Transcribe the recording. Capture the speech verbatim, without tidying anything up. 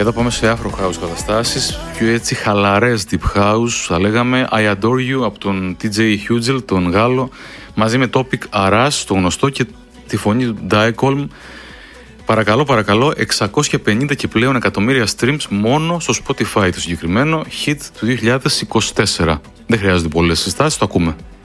Εδώ πάμε σε Afro House καταστάσεις, πιο έτσι χαλαρές deep house, θα λέγαμε. I Adore You από τον τι τζέι Hugel, τον Γάλλο, μαζί με Topic Aras, το γνωστό, και τη φωνή του Diacolm. Παρακαλώ, παρακαλώ, εξακόσια πενήντα και πλέον εκατομμύρια streams μόνο στο Spotify, το συγκεκριμένο hit του δύο χιλιάδες είκοσι τέσσερα. Δεν χρειάζονται πολλές συστάσεις, το ακούμε.